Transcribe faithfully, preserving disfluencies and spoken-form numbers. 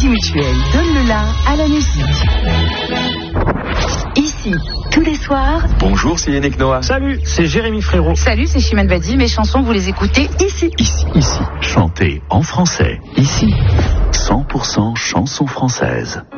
Crédit Mutuel donne le la à la musique. Ici, tous les soirs. Bonjour, c'est Yannick Noah. Salut, c'est Jérémy Frérot. Salut, c'est Chimène Badi. Mes chansons, vous les écoutez ici. Ici, ici, chantez en français. Ici, cent pour cent chansons françaises.